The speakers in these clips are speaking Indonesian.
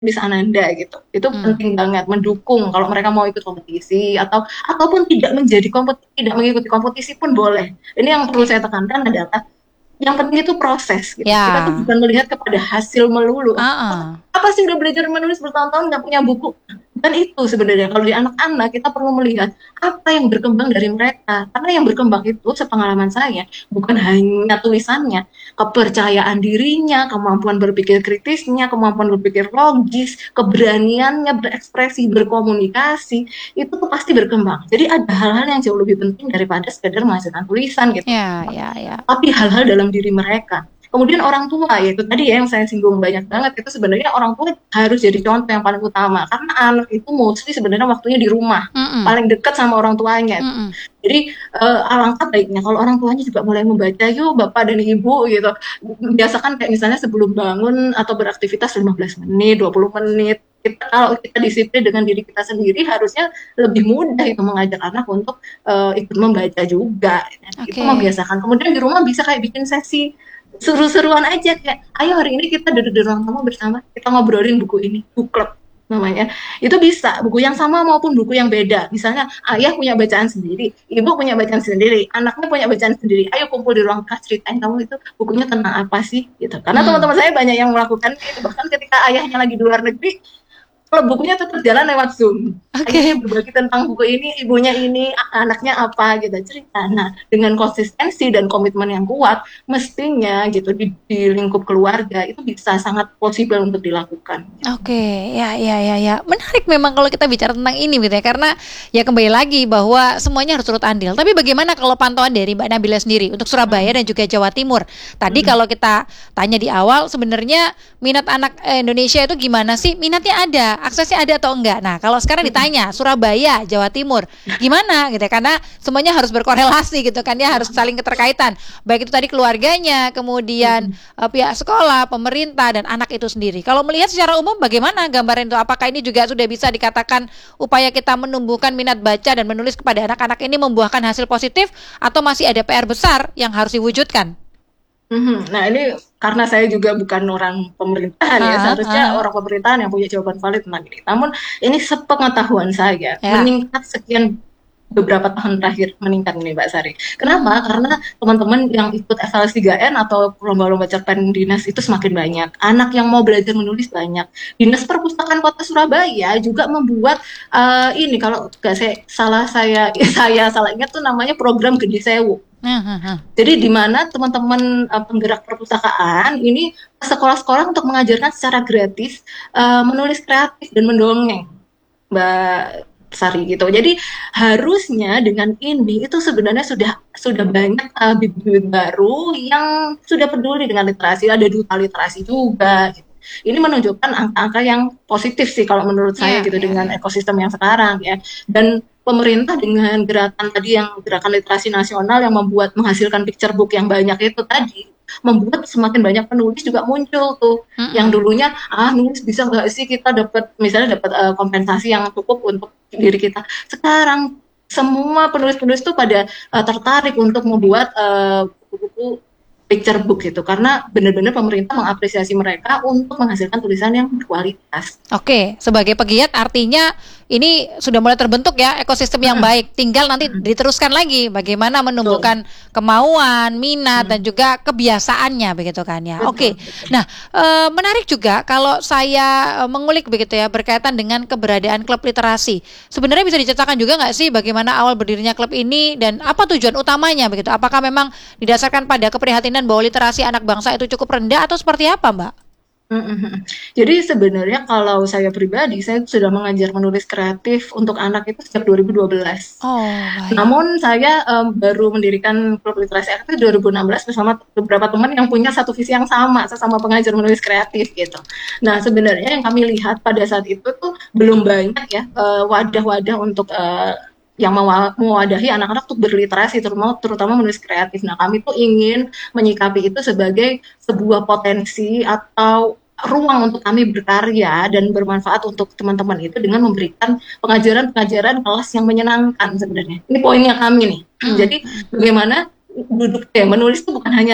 Miss Ananda gitu. Itu penting banget mendukung kalau mereka mau ikut kompetisi ataupun tidak mengikuti kompetisi pun boleh. Ini yang perlu saya tekankan adalah yang penting itu proses gitu. Kita tuh Ya. bukan melihat kepada hasil melulu. Ah, Apa sih udah belajar menulis bertahun-tahun nggak punya buku? Dan itu sebenarnya kalau di anak-anak kita perlu melihat apa yang berkembang dari mereka. Karena yang berkembang itu sepengalaman saya bukan hanya tulisannya, kepercayaan dirinya, kemampuan berpikir kritisnya, kemampuan berpikir logis, keberaniannya berekspresi, berkomunikasi, itu tuh pasti berkembang. Jadi ada hal-hal yang jauh lebih penting daripada sekedar menghasilkan tulisan gitu. ya, ya, ya. Tapi hal-hal dalam diri mereka. Kemudian orang tua, yaitu tadi ya yang saya singgung banyak banget, itu sebenarnya orang tua harus jadi contoh yang paling utama. Karena anak itu mostly sebenarnya waktunya di rumah, Mm-mm. paling dekat sama orang tuanya. Mm-mm. Jadi alangkah baiknya kalau orang tuanya juga mulai membaca, yuk bapak dan ibu gitu. Biasakan kayak misalnya sebelum bangun atau beraktivitas 15 menit, 20 menit. Kalau kita disiplin dengan diri kita sendiri, harusnya lebih mudah itu mengajak anak untuk ikut membaca juga. Itu Oke. membiasakan. Kemudian di rumah bisa kayak bikin sesi seru-seruan aja kayak, ayo hari ini kita duduk di ruang tamu bersama, kita ngobrolin buku ini, book club namanya. Itu bisa buku yang sama maupun buku yang beda. Misalnya ayah punya bacaan sendiri, ibu punya bacaan sendiri, anaknya punya bacaan sendiri. Ayo kumpul di ruang kelas, ceritain kamu itu bukunya tentang apa sih gitu. Karena Hmm. teman-teman saya banyak yang melakukan itu. Bahkan ketika ayahnya lagi di luar negeri, kalau bukunya tetap jalan lewat Zoom. Ayahnya Oke. berbagi tentang buku ini, ibunya ini, anaknya apa gitu cerita. Nah, dengan konsistensi dan komitmen yang kuat, mestinya gitu di lingkup keluarga itu bisa sangat possible untuk dilakukan. Oke, ya, ya, ya, ya. Menarik memang kalau kita bicara tentang ini gitu ya, karena ya kembali lagi bahwa semuanya harus turut andil. Tapi bagaimana kalau pantauan dari Mbak Nabila sendiri untuk Surabaya dan juga Jawa Timur? Tadi kalau kita tanya di awal, sebenarnya minat anak Indonesia itu gimana sih? Minatnya ada, aksesnya ada atau enggak? Nah, kalau sekarang ditanya Surabaya, Jawa Timur, gimana gitu ya? Karena semuanya harus berkorelasi gitu kan ya, harus saling keterkaitan. Baik itu tadi keluarganya, kemudian pihak sekolah, pemerintah, dan anak itu sendiri. Kalau melihat secara umum bagaimana gambaran itu? Apakah ini juga sudah bisa dikatakan upaya kita menumbuhkan minat baca dan menulis kepada anak-anak ini membuahkan hasil positif atau masih ada PR besar yang harus diwujudkan? Nah ini karena saya juga bukan orang pemerintahan ya, Ah, seharusnya ah, orang pemerintahan yang punya jawaban valid tentang ini. Namun ini sepengetahuan saya ya. meningkat sekian beberapa tahun terakhir meningkat nih Mbak Sari. Kenapa? Hmm, Karena teman-teman yang ikut evaluasi 3N atau lomba-lomba cerpen dinas itu semakin banyak. Anak yang mau belajar menulis banyak. Dinas Perpustakaan Kota Surabaya juga membuat ini kalau nggak saya salah ingat tuh namanya program Gede Sewu. ah, ah, ah. Jadi di mana teman-teman penggerak perpustakaan ini sekolah-sekolah untuk mengajarkan secara gratis menulis kreatif dan mendongeng, Mbak Sari gitu. Jadi harusnya dengan ini itu sebenarnya sudah banyak bibit-bibit baru yang sudah peduli dengan literasi. Ada duta literasi juga. Gitu. Ini menunjukkan angka-angka yang positif sih kalau menurut saya Ya, gitu ya, dengan ya. ekosistem yang sekarang ya. Dan pemerintah dengan gerakan tadi yang gerakan literasi nasional yang membuat menghasilkan picture book yang banyak itu tadi membuat semakin banyak penulis juga muncul tuh yang Mm-mm. dulunya nulis bisa nggak sih kita dapat misalnya dapat kompensasi yang cukup untuk diri kita sekarang semua penulis-penulis tuh pada tertarik untuk membuat buku-buku picture book gitu karena benar-benar pemerintah mengapresiasi mereka untuk menghasilkan tulisan yang berkualitas. Oke, sebagai pegiat artinya ini sudah mulai terbentuk ya ekosistem yang baik. Tinggal nanti diteruskan lagi bagaimana Betul, menumbuhkan kemauan, minat dan mm, juga kebiasaannya begitu kan ya. Oke. betul, betul. Nah, menarik juga kalau saya mengulik begitu ya berkaitan dengan keberadaan klub literasi. Sebenarnya bisa diceritakan juga nggak sih bagaimana awal berdirinya klub ini dan apa tujuan utamanya begitu? Apakah memang didasarkan pada keprihatinan bahwa literasi anak bangsa itu cukup rendah atau seperti apa, Mbak? Jadi sebenarnya kalau saya pribadi, saya sudah mengajar menulis kreatif untuk anak itu sejak 2012. Oh, baik. Namun saya baru mendirikan klub literasi aktif 2016 bersama beberapa teman yang punya satu visi yang sama, sesama pengajar menulis kreatif gitu. Nah sebenarnya yang kami lihat pada saat itu tuh belum banyak ya wadah-wadah untuk yang mewadahi anak-anak untuk berliterasi terutama menulis kreatif. Nah kami tuh ingin menyikapi itu sebagai sebuah potensi atau ruang untuk kami berkarya dan bermanfaat untuk teman-teman itu dengan memberikan pengajaran-pengajaran kelas yang menyenangkan sebenarnya. Ini poinnya kami nih. Mm-mm. Jadi bagaimana duduk menulis itu bukan hanya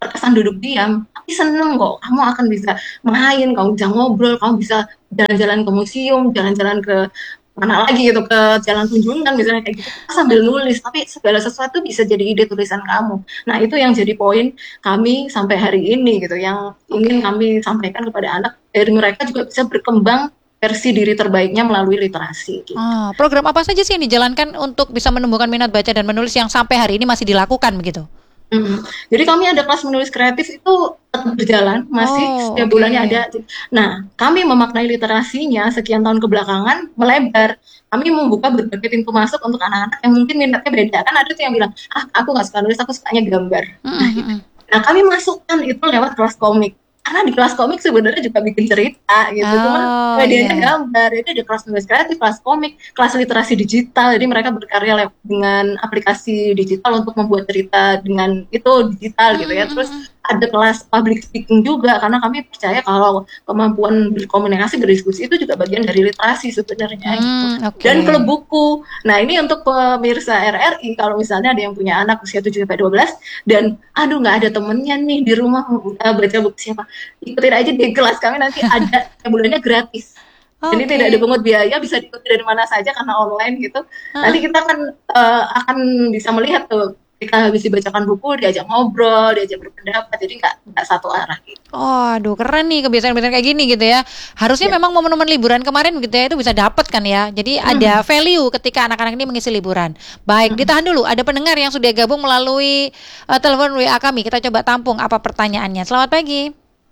terkesan duduk diam, tapi seneng kok. Kamu akan bisa main, kamu bisa ngobrol, kamu bisa jalan-jalan ke museum, jalan-jalan ke mana lagi gitu, ke jalan Tunjungan misalnya kayak gitu, kita sambil nulis, tapi segala sesuatu bisa jadi ide tulisan kamu. Nah itu yang jadi poin kami sampai hari ini gitu, yang ingin Oke. kami sampaikan kepada anak, dari mereka juga bisa berkembang versi diri terbaiknya melalui literasi gitu. Program apa saja sih yang dijalankan untuk bisa menumbuhkan minat baca dan menulis yang sampai hari ini masih dilakukan begitu? Mhm. Jadi kami ada kelas menulis kreatif itu tetap berjalan, masih Oh, setiap bulannya ada. oke. Nah, kami memaknai literasinya sekian tahun kebelakangan melebar. Kami membuka berbagai pintu masuk untuk anak-anak yang mungkin minatnya beda. Kan ada tuh yang bilang, ah aku nggak suka nulis, aku sukanya gambar. Nah, Mhm, gitu. mhm. Nah, kami masukkan itu lewat kelas komik. Karena di kelas komik sebenarnya juga bikin cerita gitu. Cuman Oh, medianya iya. gambar. Jadi ada kelas nulis kreatif, kelas komik, kelas literasi digital. Jadi mereka berkarya dengan aplikasi digital untuk membuat cerita dengan itu digital gitu Mhm, ya. mhm, Terus mhm. ada kelas public speaking juga karena kami percaya kalau kemampuan berkomunikasi berdiskusi itu juga bagian dari literasi sebenarnya gitu. Oke. Dan klub buku. Nah, ini untuk pemirsa RRI kalau misalnya ada yang punya anak usia 7 sampai 12 dan aduh nggak ada temennya nih di rumah baca buku siapa, ikutin aja di kelas kami, nanti ada bulannya gratis. Jadi tidak Oke. dipungut biaya, bisa diikuti dari mana saja karena online gitu. Nanti Heeh. kita akan bisa melihat tuh kita habis dibacakan buku, diajak ngobrol, diajak berpendapat, jadi nggak satu arah gitu. Oh, aduh keren nih kebiasaan-kebiasaan kayak gini gitu ya. Harusnya Ya. memang momen-momen liburan kemarin gitu ya itu bisa dapat kan ya. Jadi ada Hmm. value ketika anak-anak ini mengisi liburan. Baik, Hmm. ditahan dulu. Ada pendengar yang sudah gabung melalui telepon WA kami. Kita coba tampung apa pertanyaannya. Selamat pagi,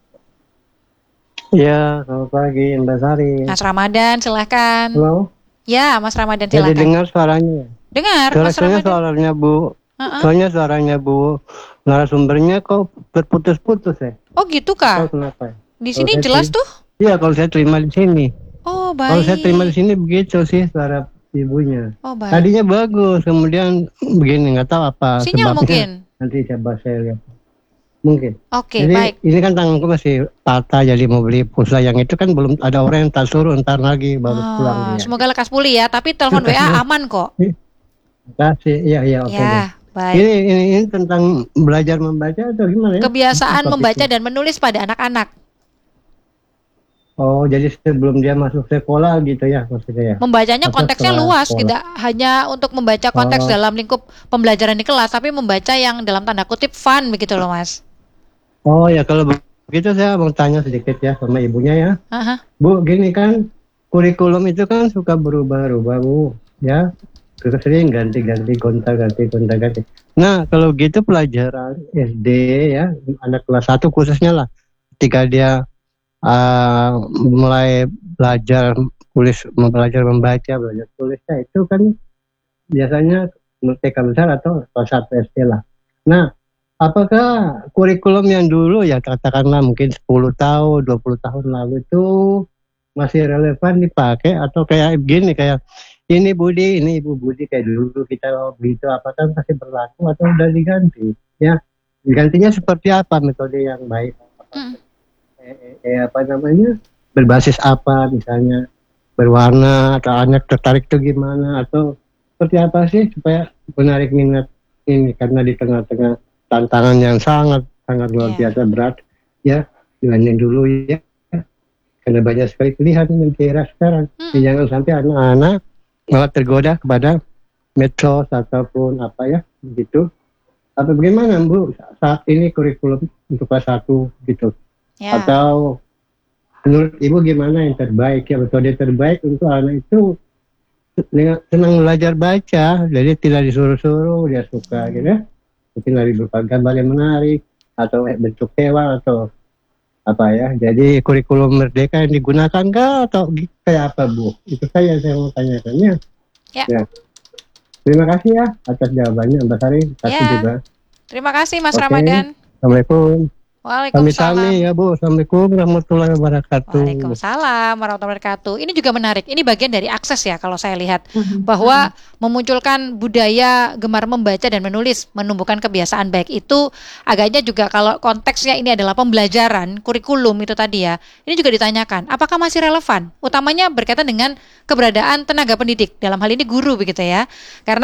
Ya, selamat pagi Mbak Sari. Mas Ramadan, silahkan. Halo, Ya, Mas Ramadan jadi silahkan. dengar suaranya. Dengar, Mas Soalnya Ramadan. suaranya Bu, Heeh. soalnya suaranya Bu narasumbernya kok berputus-putus ya. Oh gitu Tahu kah? kenapa ya? Di Kalau sini saya jelas tuh. iya kalau saya terima di sini. Oh Kalau saya terima di baik. sini begitu sih suara ibunya. Oh baik. Tadinya bagus, kemudian begini nggak tahu apa Sinyal sebabnya. mungkin. Nanti coba saya lihat. Mungkin. Oke, Jadi baik. ini kan tanganku masih patah jadi mau beli pulsa yang itu kan belum ada orang yang tak suruh ntar lagi baru pulang dia. Semoga lekas pulih ya. Tapi telepon WA aman kok. Kasih, iya oke deh. Ya, baik. Ini tentang belajar membaca atau gimana ya? Kebiasaan Topiknya. membaca dan menulis pada anak-anak. Oh, jadi sebelum dia masuk sekolah gitu ya maksudnya ya? Membacanya Atau konteksnya setelah luas, sekolah? tidak hanya untuk membaca konteks Oh, dalam lingkup pembelajaran di kelas, tapi membaca yang dalam tanda kutip fun begitu loh, Mas. oh ya kalau begitu saya mau tanya sedikit ya sama ibunya ya. Aha. Bu, gini kan kurikulum itu kan suka berubah-ubah Bu, ya. Sering ganti-ganti, gonta-ganti. Nah, kalau gitu pelajaran SD ya, anak kelas 1 khususnya lah, ketika dia mulai belajar belajar membaca, belajar tulisnya itu kan biasanya TK besar atau kelas 1 SD lah. Nah, apakah kurikulum yang dulu ya katakanlah mungkin 10 tahun, 20 tahun lalu itu masih relevan dipakai atau kayak gini kayak ini Budi, ini Ibu Budi kayak dulu kita begitu apakah masih berlaku atau udah diganti? Ya, digantinya seperti apa metode yang baik? Mm. Apa namanya berbasis apa misalnya berwarna atau anak tertarik tuh gimana atau seperti apa sih supaya menarik minat ini karena di tengah-tengah tantangan yang sangat sangat luar Ya. biasa berat ya dibanding dulu ya karena banyak sekali pilihan yang di era sekarang. Jangan sampai anak-anak malah tergoda kepada medsos ataupun apa ya begitu. Apa bagaimana Bu saat ini kurikulum untuk kelas 1 gitu? Ya. Atau menurut Ibu gimana yang terbaik ya metode terbaik untuk anak itu senang belajar baca jadi tidak disuruh-suruh dia suka gitu ya mungkin lagi berupa gambar yang menarik atau bentuk hewan atau apa ya jadi kurikulum merdeka yang digunakan kah atau kayak apa Bu itu saya mau tanyakan ya. Ya. Terima kasih ya atas jawabannya Mbak Sari. Kasih Ya. juga. Terima kasih Mas Oke. Ramadan. Assalamualaikum. Waalaikumsalam. Sami-sami ya Bu. Assalamualaikum warahmatullahi wabarakatuh. Waalaikumsalam warahmatullahi wabarakatuh. Ini juga menarik. Ini bagian dari akses ya kalau saya lihat Mhm. bahwa memunculkan budaya gemar membaca dan menulis, menumbuhkan kebiasaan baik itu agaknya juga kalau konteksnya ini adalah pembelajaran, kurikulum itu tadi ya. Ini juga ditanyakan, apakah masih relevan? Utamanya berkaitan dengan keberadaan tenaga pendidik, dalam hal ini guru begitu ya. Karena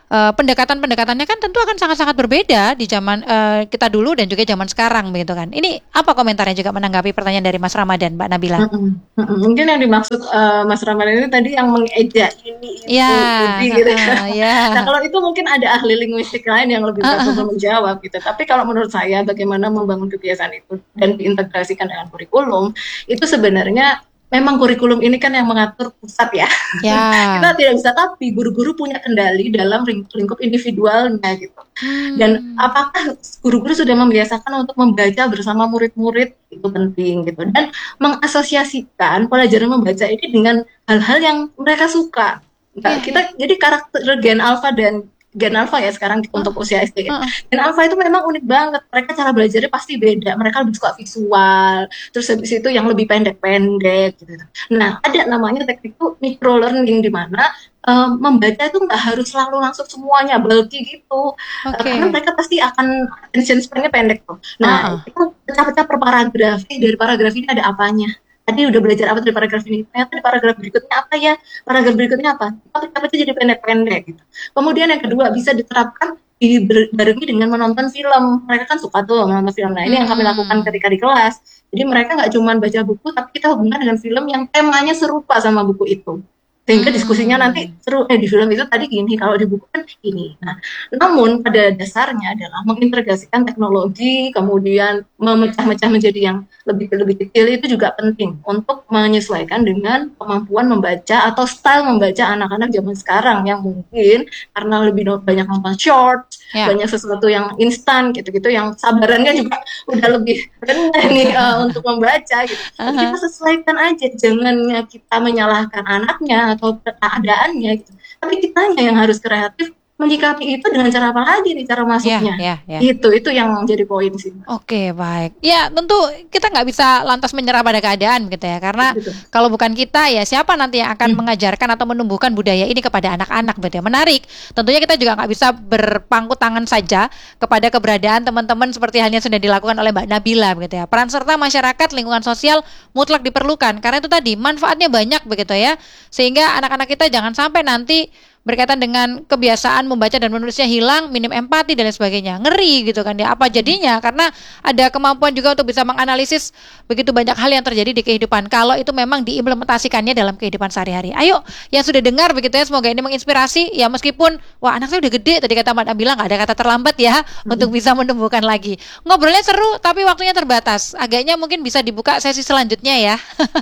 pendekatan-pendekatannya kan tentu akan sangat-sangat berbeda di zaman kita dulu dan juga zaman sekarang begitu kan. Ini apa komentarnya juga menanggapi pertanyaan dari Mas Ramadan, Mbak Nabila? Mungkin yang dimaksud Mas Ramadan ini tadi yang mengeja ini itu Ya, Budi gitu kan. ya. Nah kalau itu mungkin ada ahli linguistik lain yang lebih berhasil menjawab gitu. Tapi kalau menurut saya bagaimana membangun kebiasaan itu dan diintegrasikan dengan kurikulum itu sebenarnya memang kurikulum ini kan yang mengatur pusat ya. Ya. Kita tidak bisa, tapi guru-guru punya kendali dalam lingkup individualnya gitu. Dan apakah guru-guru sudah membiasakan untuk membaca bersama murid-murid itu penting gitu. Dan mengasosiasikan pelajaran membaca ini dengan hal-hal yang mereka suka. Nah, kita jadi karakter Gen Alpha dan Gen Alpha ya sekarang untuk usia SD. Gen Alpha itu memang unik banget. Mereka cara belajarnya pasti beda. Mereka lebih suka visual. Terus habis itu yang lebih pendek-pendek gitu. Nah, ada namanya teknik itu micro learning di mana membaca itu nggak harus selalu langsung semuanya bulky gitu. Karena mereka pasti akan attention span-nya pendek tuh. Nah, kita pecah-pecah per paragraf. Dari paragraf ini ada apanya? Tadi udah belajar apa dari paragraf ini? Ternyata di paragraf berikutnya apa ya? Paragraf berikutnya apa? Apa itu jadi pendek-pendek gitu. Kemudian yang kedua bisa diterapkan dibarengi dengan menonton film. Mereka kan suka tuh menonton film. Nah ini yang kami lakukan ketika di kelas. Jadi mereka nggak cuma baca buku, tapi kita hubungkan dengan film yang temanya serupa sama buku itu. Sehingga diskusinya nanti seru, di film itu tadi gini, kalau di buku kan gini. Nah, namun pada dasarnya adalah mengintegrasikan teknologi, kemudian memecah-mecah menjadi yang lebih kecil itu juga penting untuk menyesuaikan dengan kemampuan membaca atau style membaca anak-anak zaman sekarang yang mungkin karena lebih banyak nonton short, banyak sesuatu yang instan gitu-gitu, yang sabarannya juga udah lebih rendah nih untuk membaca gitu. Jadi kita sesuaikan aja, jangan kita menyalahkan anaknya atau keadaannya gitu. Tapi kitanya yang harus kreatif menyikapi itu dengan cara apa lagi nih cara masuknya. Itu yang jadi poin sih. Oke, baik. Ya, tentu kita nggak bisa lantas menyerah pada keadaan gitu ya. Karena kalau bukan kita ya siapa nanti yang akan mengajarkan atau menumbuhkan budaya ini kepada anak-anak gitu ya. Menarik. Tentunya kita juga nggak bisa berpangku tangan saja kepada keberadaan teman-teman seperti halnya sudah dilakukan oleh Mbak Nabila gitu ya. Peran serta masyarakat, lingkungan sosial mutlak diperlukan karena itu tadi manfaatnya banyak begitu ya. Sehingga anak-anak kita jangan sampai nanti berkaitan dengan kebiasaan membaca dan menulisnya hilang, minim empati dan lain sebagainya. Ngeri gitu kan ya. Apa jadinya? Karena ada kemampuan juga untuk bisa menganalisis begitu banyak hal yang terjadi di kehidupan kalau itu memang diimplementasikannya dalam kehidupan sehari-hari. Ayo yang sudah dengar begitu ya, semoga ini menginspirasi ya, meskipun wah anak saya udah gede tadi kata Mbak Nabila, nggak ada kata terlambat ya untuk bisa menumbuhkan lagi. Ngobrolnya seru tapi waktunya terbatas. Agaknya mungkin bisa dibuka sesi selanjutnya ya.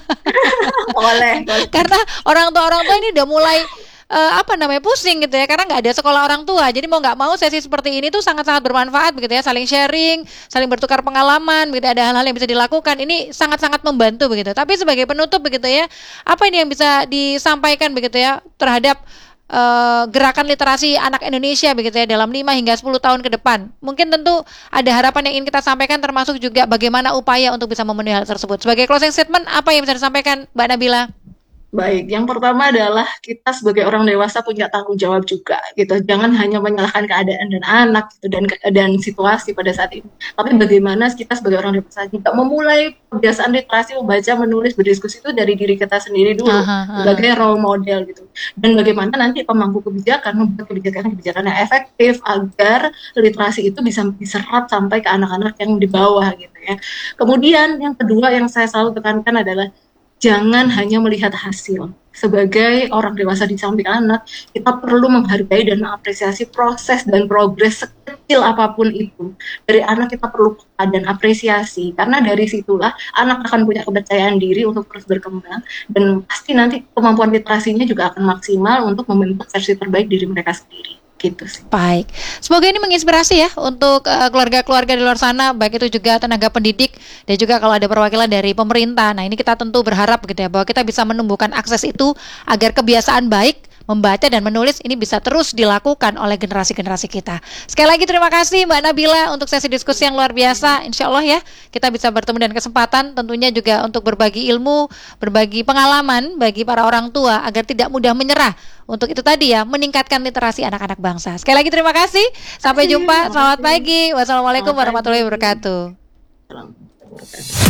Boleh. Karena orang tua ini udah mulai pusing gitu ya, karena nggak ada sekolah orang tua. Jadi mau nggak mau sesi seperti ini tuh sangat-sangat bermanfaat begitu ya, saling sharing, saling bertukar pengalaman begitu, ada hal-hal yang bisa dilakukan. Ini sangat-sangat membantu begitu. Tapi sebagai penutup begitu ya, apa ini yang bisa disampaikan begitu ya terhadap gerakan literasi anak Indonesia begitu ya dalam 5 hingga 10 tahun ke depan. Mungkin tentu ada harapan yang ingin kita sampaikan, termasuk juga bagaimana upaya untuk bisa memenuhi hal tersebut. Sebagai closing statement, apa yang bisa disampaikan Mbak Nabila? Baik, yang pertama adalah kita sebagai orang dewasa punya tanggung jawab juga gitu. Jangan hanya menyalahkan keadaan dan anak gitu, dan situasi pada saat ini. Tapi bagaimana kita sebagai orang dewasa juga memulai kebiasaan literasi, membaca, menulis, berdiskusi itu dari diri kita sendiri dulu sebagai role model gitu. Dan bagaimana nanti pemangku kebijakan membuat kebijakan yang efektif agar literasi itu bisa diserap sampai ke anak-anak yang di bawah gitu ya. Kemudian yang kedua yang saya selalu tekankan adalah jangan hanya melihat hasil. Sebagai orang dewasa di samping anak, kita perlu menghargai dan mengapresiasi proses dan progres sekecil apapun itu. Dari anak kita perlu peka dan apresiasi, karena dari situlah anak akan punya kepercayaan diri untuk terus berkembang, dan pasti nanti kemampuan literasinya juga akan maksimal untuk membentuk versi terbaik diri mereka sendiri. Gitu sih. Baik, semoga ini menginspirasi ya untuk keluarga-keluarga di luar sana, baik itu juga tenaga pendidik dan juga kalau ada perwakilan dari pemerintah. Nah ini kita tentu berharap gitu ya, bahwa kita bisa menumbuhkan akses itu agar kebiasaan baik membaca dan menulis ini bisa terus dilakukan oleh generasi-generasi kita. Sekali lagi terima kasih Mbak Nabila untuk sesi diskusi yang luar biasa. Insya Allah ya kita bisa bertemu dan kesempatan tentunya juga untuk berbagi ilmu, berbagi pengalaman bagi para orang tua agar tidak mudah menyerah. Untuk itu tadi ya, meningkatkan literasi anak-anak bangsa. Sekali lagi terima kasih. Sampai jumpa. Selamat pagi. Wassalamualaikum warahmatullahi wabarakatuh.